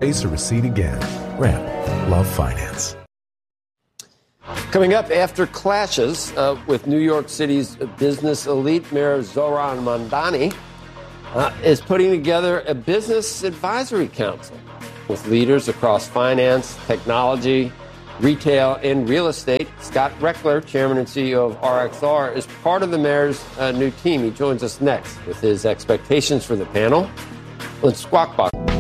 face a receipt again. Ramp. Love finance. Coming up, after clashes with New York City's business elite, Mayor Zohran Mamdani is putting together a business advisory council with leaders across finance, technology, retail, and real estate. Scott Reckler, chairman and CEO of RXR, is part of the mayor's new team. He joins us next with his expectations for the panel. Let's Squawk Box.